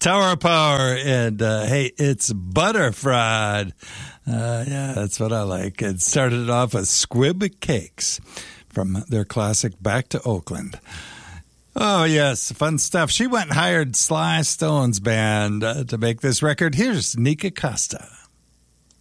Tower of Power, and hey, it's Butterfried. Yeah, that's what I like. It started off with Squib Cakes from their classic Back to Oakland. Oh, yes, fun stuff. She went and hired Sly Stone's band to make this record. Here's Nika Costa.